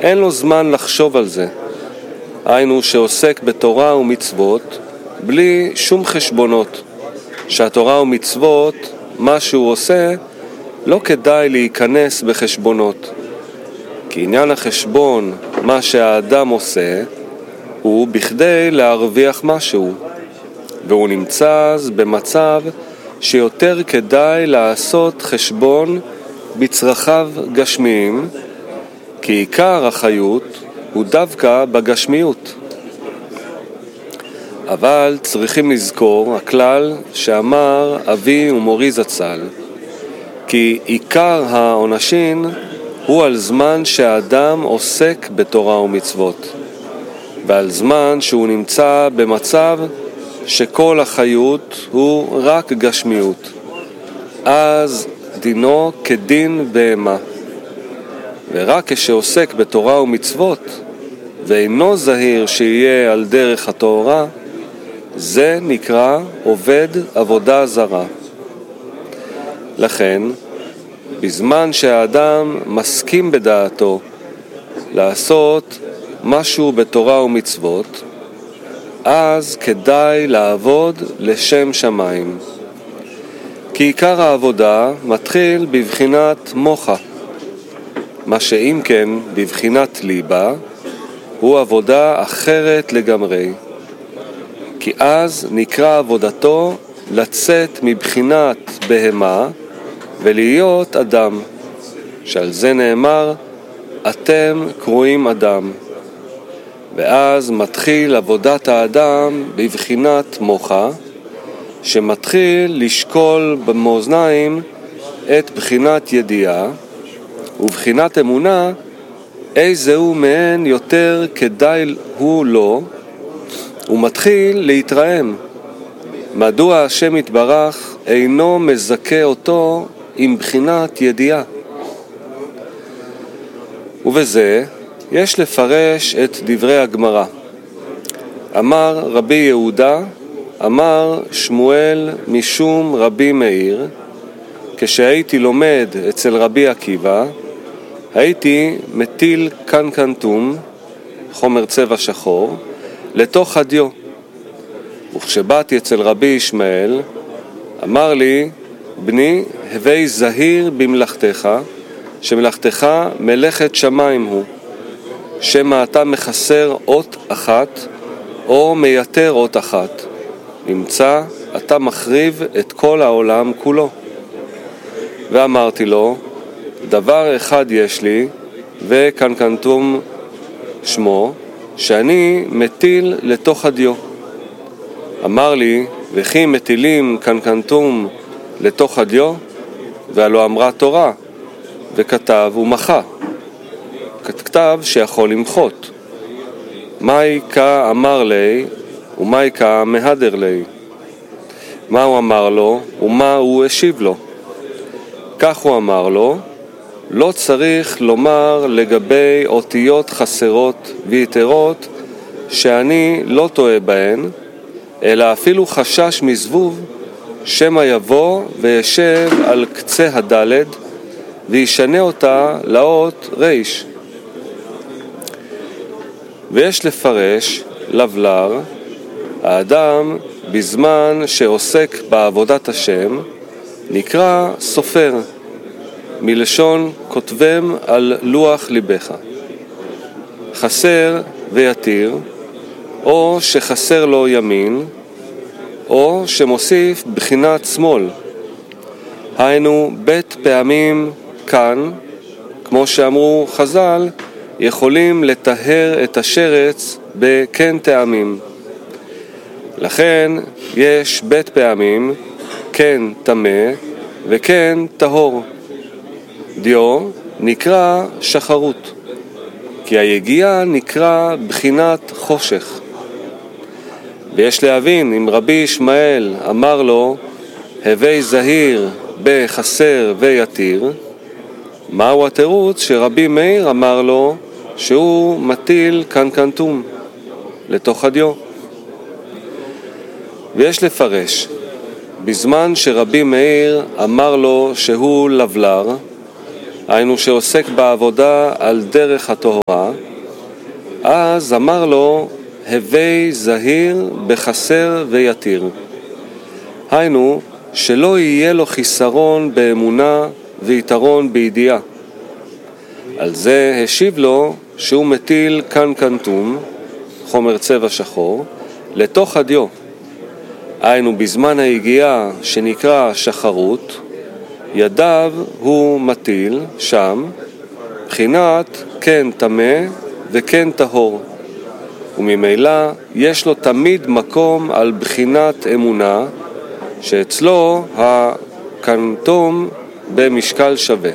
אין לו זמן לחשוב על זה. היינו שעוסק בתורה ומצוות בלי שום חשבונות. שהתורה ומצוות, מה שהוא עושה, לא כדאי להיכנס בחשבונות. כי עניין החשבון, מה שהאדם עושה, הוא בכדי להרוויח משהו. והוא נמצא אז במצב שיותר כדאי לעשות חשבון בצרכיו גשמיים, כי עיקר החיות הוא דווקא בגשמיות. אבל צריכים לזכור הכלל שאמר אבי ומורי זצ"ל, כי עיקר העונשין הוא על זמן שהאדם עוסק בתורה ומצוות, ועל זמן שהוא נמצא במצב שכל החיות הוא רק גשמיות. אז דינו כדין בהמה. ורק כשעוסק בתורה ומצוות ואינו זהיר שיהיה על דרך התורה, זה נקרא עובד עבודה זרה. לכן, בזמן שהאדם מסכים בדעתו לעשות משהו בתורה ומצוות, אז כדאי לעבוד לשם שמיים. כי עיקר העבודה מתחיל בבחינת מוחה. מה שאם כן בבחינת ליבה, הוא עבודה אחרת לגמרי. כי אז נקרא עבודתו לצאת מבחינת בהמה ולהיות אדם, שעל זה נאמר, אתם קרואים אדם. ואז מתחיל עבודת האדם בבחינת מוחה, שמתחיל לשקול במאזניים את בחינת ידיעה, ובחינת אמונה, איזהו מהן יותר כדאי הוא לו, ומתחיל להתרעם. מדוע השם יתברך אינו מזכה אותו עם בחינת ידיעה? ובזה יש לפרש את דברי הגמרא. אמר רבי יהודה, אמר שמואל משום רבי מאיר, כשהייתי לומד אצל רבי עקיבא, הייתי מטיל קנקנטום, חומר צבע שחור, לתוך הדיו. וכשבאתי אצל רבי ישמעאל, אמר לי, בני, הווי זהיר במלאכתך, שמלאכתך מלאכת שמיים הוא. שמא אתה מחסר אות אחת, או מייתר אות אחת. נמצא, אתה מחריב את כל העולם כולו. ואמרתי לו, דבר אחד יש לי, וקנקנטום שמו, שאני מטיל לתוך הדיו. אמר לי, וכי מטילים קנקנטום לתוך הדיו? והלא אמרה תורה, וכתב ומחה. כתב שיכול למחות. מהי כה אמר לי, ומהי כה מהדר לי? מה הוא אמר לו, ומה הוא השיב לו? כך הוא אמר לו, לא צריך לומר לגבי אותיות חסרות ויתרות שאני לא טועה בהן, אלא אפילו חשש מזבוב שמא יבוא וישב על קצה הדלת וישנה אותה לאות ריש. ויש לפרש לבלר, האדם בזמן שעוסק בעבודת השם נקרא סופר, מלשון כותבם על לוח ליבך. חסר ויתיר, או שחסר לו ימין, או שמוסיף בחינת שמאל. היינו בית פעמים כאן, כמו שאמרו חז"ל, יכולים לטהר את השרץ בכן טעמים. לכן יש בית פעמים, כן טמא וכן טהור. דיו נקרא שחרות, כי היגיעה נקרא בחינת חושך. ויש להבין, אם רבי ישמעאל אמר לו, הווי זהיר בחסר ויתיר, מהו התירוץ שרבי מאיר אמר לו שהוא מטיל קנקנטום לתוך הדיו? ויש לפרש, בזמן שרבי מאיר אמר לו שהוא לבלר, היינו שעוסק בעבודה על דרך הטהרה, אז אמר לו, הווי זהיר בחסר ויתיר. היינו, שלא יהיה לו חיסרון באמונה ויתרון בידיעה. על זה השיב לו שהוא מטיל קנקנטום, חומר צבע שחור, לתוך הדיו. היינו בזמן ההגיעה שנקרא שחרות, ידיו הוא מטיל שם, בחינת כן טמא וכן טהור. וממילא יש לו תמיד מקום על בחינת אמונה, שאצלו הקנטום במשקל שווה.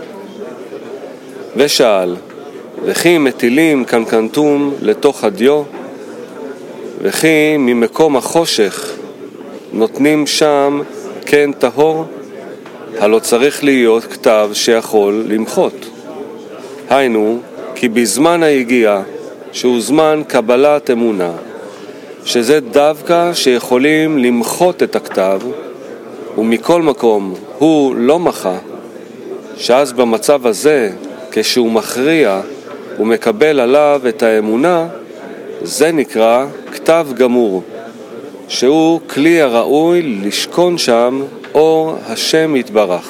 ושאל, וכי מטילים קנקנטום לתוך הדיו, וכי ממקום החושך נותנים שם כן טהור, הלא צריך להיות כתב שיכול למחות. היינו, כי בזמן ההגיעה, שהוא זמן קבלת אמונה, שזה דווקא שיכולים למחות את הכתב, ומכל מקום הוא לא מחה, שאז במצב הזה, כשהוא מכריע ומקבל עליו את האמונה, זה נקרא כתב גמור, שהוא כלי הראוי לשכון שם אור השם יתברך.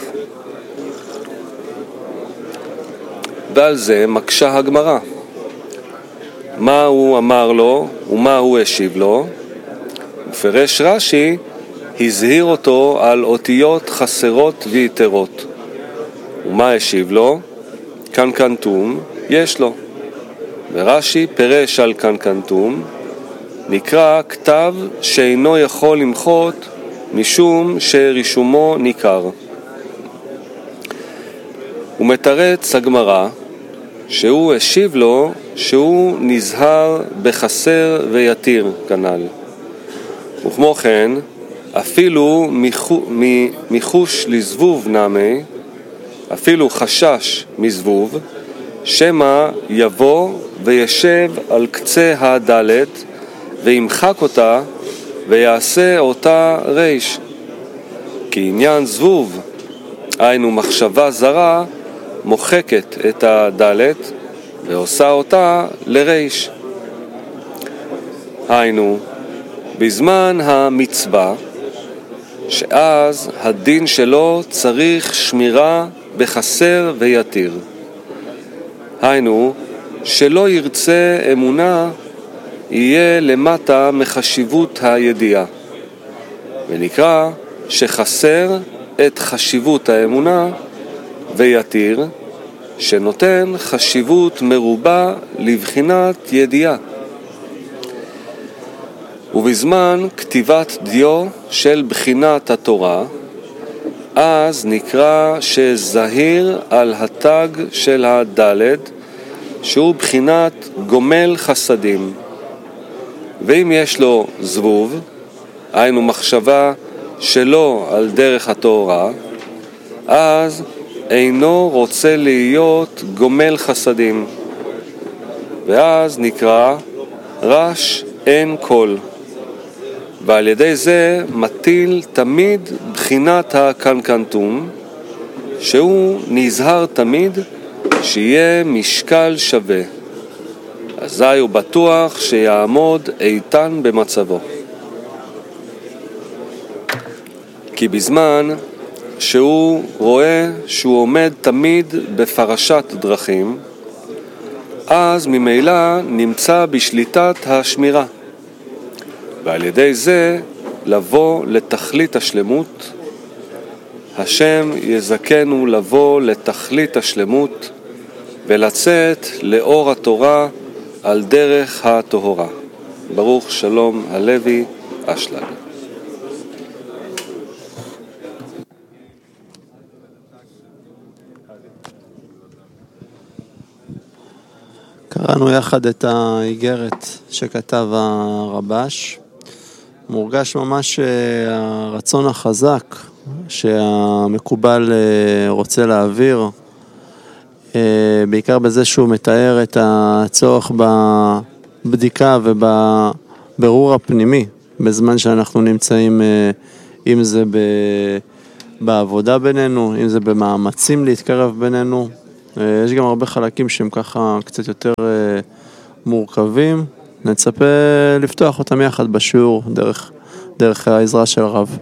ועל זה מקשה הגמרא. מה הוא אמר לו ומה הוא השיב לו? ופרש רש"י הזהיר אותו על אותיות חסרות ויתרות. ומה השיב לו? קנקנטום יש לו. ורש"י פירש על קנקנטום, נקרא כתב שאינו יכול למחות משום שרישומו ניכר. הוא מתרץ הגמרא שהוא השיב לו שהוא נזהר בחסר ויתיר כנ"ל. וכמו כן, אפילו מחוש לזבוב נמי, אפילו חשש מזבוב, שמא יבוא וישב על קצה הדלת וימחק אותה ויעשה אותה ריש. כי עניין זבוב, היינו מחשבה זרה, מוחקת את הדלת ועושה אותה לריש. היינו, בזמן המצווה, שאז הדין שלו צריך שמירה בחסר ויתיר. היינו, שלא ירצה אמונה, יהיה למטה מחשיבות הידיעה. ונקרא שחסר את חשיבות האמונה ויתיר, שנותן חשיבות מרובה לבחינת ידיעה. ובזמן כתיבת דיו של בחינת התורה, אז נקרא שזהיר על התג של הדלת, שהוא בחינת גומל חסדים. ואם יש לו זבוב, היינו מחשבה שלא על דרך התורה, אז אינו רוצה להיות גומל חסדים. ואז נקרא רש אין קול. ועל ידי זה מטיל תמיד בחינת הקנקנטום, שהוא נזהר תמיד שיהיה משקל שווה. אזי הוא בטוח שיעמוד איתן במצבו. כי בזמן שהוא רואה שהוא עומד תמיד בפרשת דרכים, אז ממילא נמצא בשליטת השמירה. ועל ידי זה לבוא לתכלית השלמות. השם יזכנו לבוא לתכלית השלמות ולצאת לאור התורה על דרך הטהרה. ברוך שלום הלוי אשלג. קראנו יחד את האיגרת שכתב הרבש. מורגש ממש הרצון החזק שהמקובל רוצה להעביר, בעיקר בזה שהוא מתאר את הצורך בבדיקה ובבירור הפנימי, בזמן שאנחנו נמצאים, אם זה בעבודה בינינו, אם זה במאמצים להתקרב בינינו. יש גם הרבה חלקים שהם ככה קצת יותר מורכבים. נצפה לפתוח אותם יחד בשיעור דרך העזרה של הרב.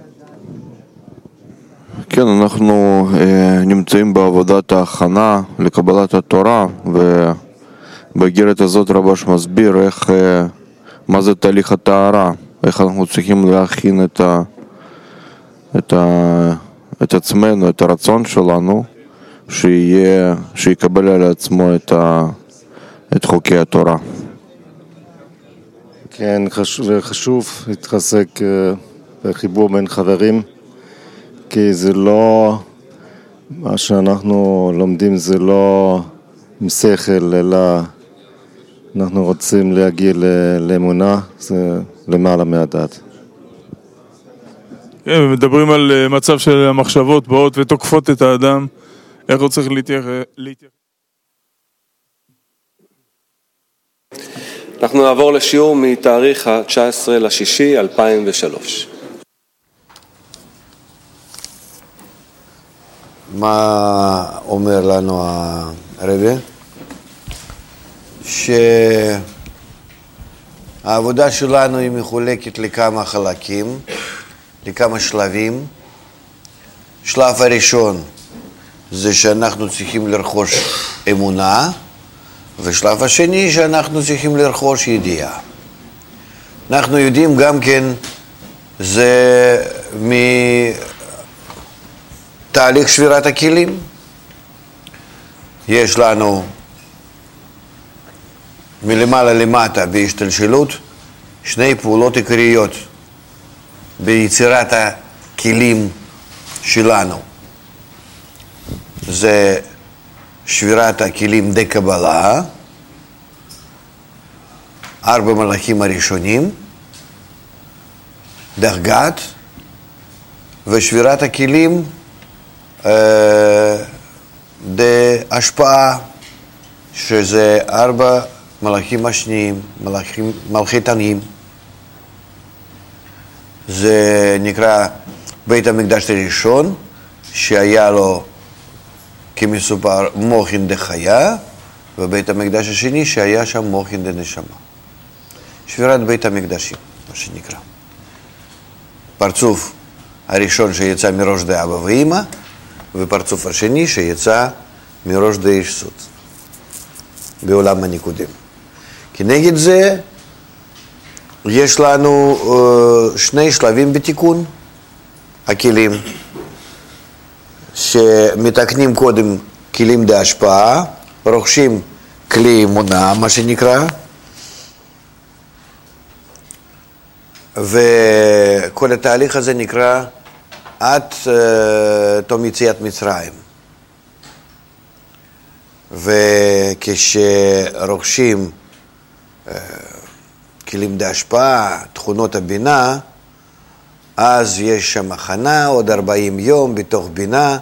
כן, אנחנו נמצאים בעבודת ההכנה לקבלת התורה, ובגירת הזאת רבש מסביר מה זה תהליך הטהרה, איך אנחנו צריכים להכין את עצמנו, את הרצון שלנו, שיקבל על עצמו את חוקי התורה. כן, חשוב להתחזק בחיבור בין חברים, כי זה לא, מה שאנחנו לומדים זה לא עם שכל, אלא אנחנו רוצים להגיע לאמונה, זה למעלה מהדת. כן, מדברים על מצב של המחשבות באות ותוקפות את האדם, איך הוא צריך להתייחס. אנחנו נעבור לשיעור מתאריך ה-19/6/2003. מה אומר לנו הרבי? שהעבודה שלנו היא מחולקת לכמה חלקים, לכמה שלבים. שלב הראשון זה שאנחנו צריכים לרכוש אמונה, ושלב השני שאנחנו צריכים לרכוש ידיעה. אנחנו יודעים גם כן, זה מתהליך שבירת הכלים. יש לנו מלמעלה למטה בהשתלשלות שני פעולות עיקריות ביצירת הכלים שלנו. זה שבירת הכלים די קבלה, 4 מלאכים הראשונים, דרגת, ושבירת הכלים די השפעה, שזה 4 מלאכים השניים, מלכי תנים. זה נקרא בית המקדש הראשון, שהיה לו כמסופר מוחין דחיה, ובית המקדש השני שהיה שם מוחין דנשמה. שבירת בית המקדשים, מה שנקרא. פרצוף הראשון שיצא מראש דאבא ואמא, ופרצוף השני שיצא מראש דאיש סוץ, בעולם הניקודים. כנגד זה יש לנו שני שלבים בתיקון הכלים, שמתקנים קודם כלים בהשפעה, רוכשים כלי אמונה, מה שנקרא, וכל התהליך הזה נקרא עד תום יציאת מצרים. וכשרוכשים כלים בהשפעה, תכונות הבינה, אז יש שם הכנה, עוד 40 יום בתוך בינה,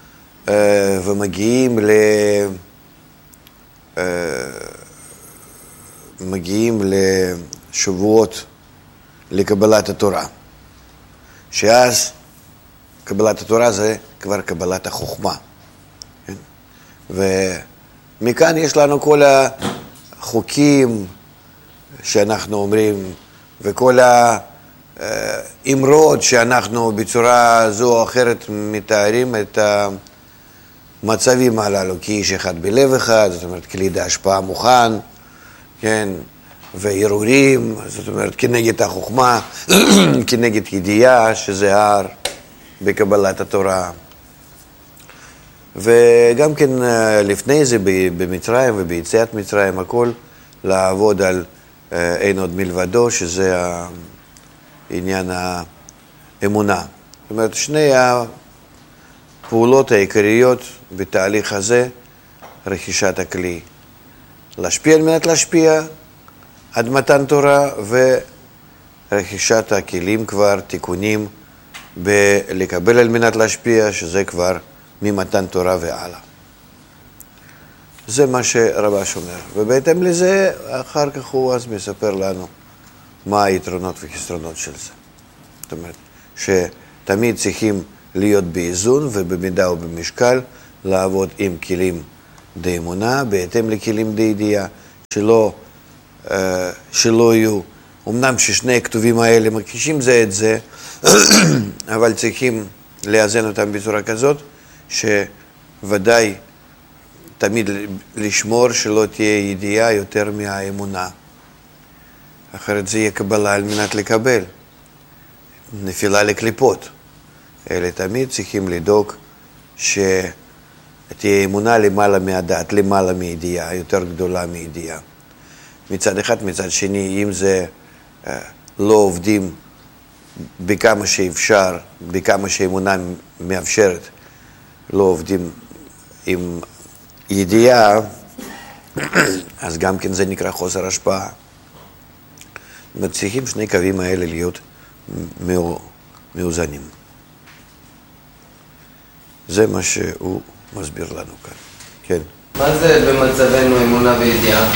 ומגיעים לשבועות לקבלת התורה. שאז קבלת התורה זה כבר קבלת החוכמה. ומכאן יש לנו כל החוקים שאנחנו אומרים, וכל האמרות שאנחנו בצורה זו או אחרת מתארים את המצבים הללו, כי איש אחד בלב אחד, זאת אומרת כלי ההשפעה מוכן, כן, וערעורים, זאת אומרת כנגד החוכמה, כנגד ידיעה, שזה הר בקבלת התורה. וגם כן לפני זה במצרים וביציאת מצרים, הכל לעבוד על אין עוד מלבדו, שזה עניין האמונה. זאת אומרת, שני הפעולות העיקריות בתהליך הזה, רכישת הכלי. להשפיע על מנת להשפיע עד מתן תורה, ורכישת הכלים כבר, תיקונים בלקבל על מנת להשפיע, שזה כבר ממתן תורה והלאה. זה מה שרבש אומר. ובהתאם לזה, אחר כך הוא אז מספר לנו מה היתרונות וחסרונות של זה. זאת אומרת, שתמיד צריכים להיות באיזון ובמידה ובמשקל, לעבוד עם כלים דאמונה, בהתאם לכלים דאידיעה, שלא יהיו, אמנם ששני הכתובים האלה מכחישים זה את זה, אבל צריכים לאזן אותם בצורה כזאת, שוודאי תמיד לשמור שלא תהיה ידיעה יותר מהאמונה. אחרת זה יהיה קבלה על מנת לקבל. נפילה לקליפות. אלה תמיד צריכים לדאוג שתהיה אמונה למעלה מהדעת, למעלה מידיעה, יותר גדולה מידיעה. מצד אחד, מצד שני, אם זה לא עובדים בכמה שאפשר, בכמה שאמונה מאפשרת, לא עובדים עם ידיעה, אז גם כן זה נקרא חוסר השפעה. צריכים שני קווים האלה להיות מאוזנים. זה מה שהוא מסביר לנו כאן. כן. מה זה במצבנו אמונה וידיעה?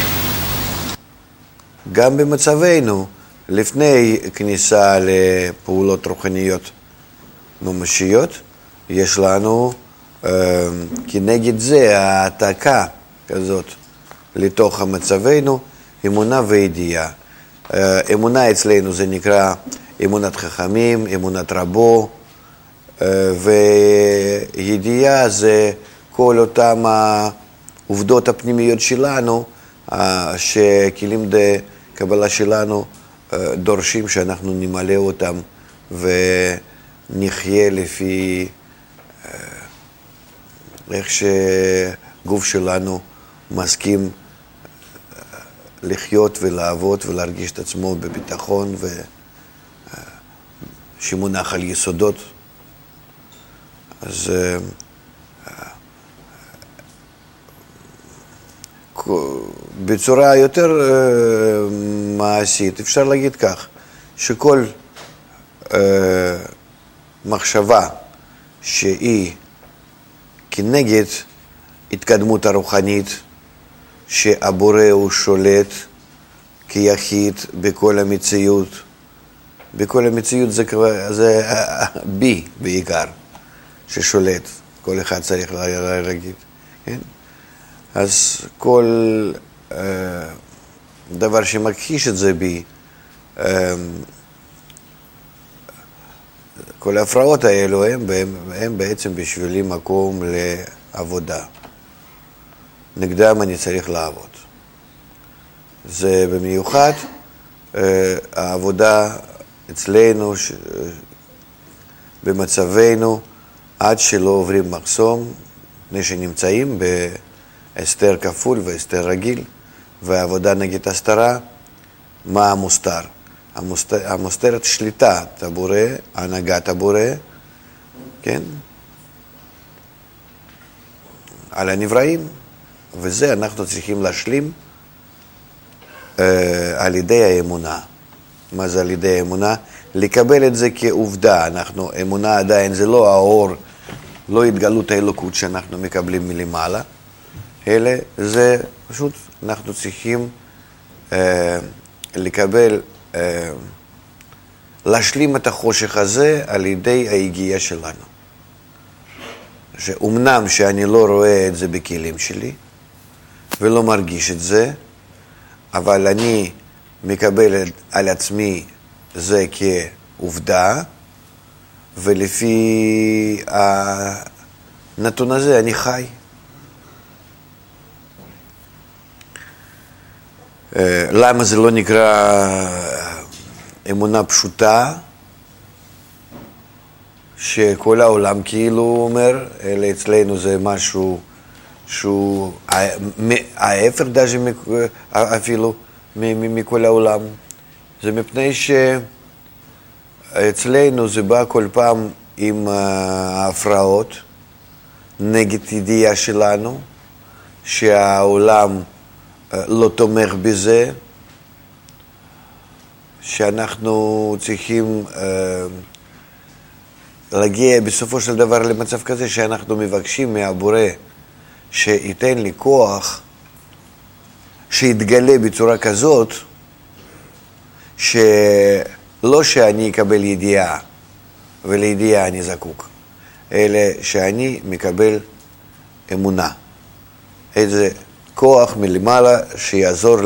גם במצבנו, לפני כניסה לפעולות רוחניות ממשיות, יש לנו כנגד זה העתקה כזאת לתוך מצבנו, אמונה וידיעה. אמונה אצלנו זה נקרא אמונת חכמים, אמונת רבו, וידיעה זה כל אותם העובדות הפנימיות שלנו, שכלים קבלה שלנו דורשים שאנחנו נמלא אותם ונחיה לפי איך שגוף שלנו מסכים לחיות ולעבוד ולהרגיש את עצמו בביטחון שמונח על יסודות. אז בצורה יותר מעשית אפשר להגיד כך, שכל מחשבה שהיא כנגד התקדמות הרוחנית, שהבורא הוא שולט כיחיד בכל המציאות, בכל המציאות זה בי בעיקר ששולט, כל אחד צריך להגיד, כן? אז כל דבר שמכחיש את זה בי, כל ההפרעות האלו הם בעצם בשבילי מקום לעבודה. נגדם אני צריך לעבוד. זה במיוחד העבודה אצלנו, במצבנו, עד שלא עוברים מחסום, לפני שנמצאים בהסתר כפול והסתר רגיל, והעבודה נגד הסתרה, מה המוסתר? המוסתרת שליטת הבורא, הנהגת הבורא, כן? על הנבראים, וזה אנחנו צריכים להשלים על ידי האמונה. מה זה על ידי האמונה? לקבל את זה כעובדה. אמונה עדיין זה לא האור, לא התגלות האלוקות שאנחנו מקבלים מלמעלה, אלא זה פשוט אנחנו צריכים לקבל, להשלים את החושך הזה על ידי ההגיעה שלנו. שאומנם שאני לא רואה את זה בכלים שלי ולא מרגיש את זה, אבל אני מקבל על עצמי זה כעובדה, ולפי הנתון הזה אני חי. למה זה לא נקרא אמונה פשוטה, שכל העולם כאילו אומר, אלא אצלנו זה משהו שהוא ההפך דווקא אפילו מכל העולם. זה מפני שאצלנו זה בא כל פעם עם ההפרעות נגד ידיעה שלנו, שהעולם לא תומך בזה, שאנחנו צריכים להגיע בסופו של דבר למצב כזה שאנחנו מבקשים מהבורא שייתן לי כוח שיתגלה בצורה כזאת שלא שאני אקבל ידיעה ולידיעה אני זקוק, אלא שאני מקבל אמונה. איזה כוח מלמעלה שיעזור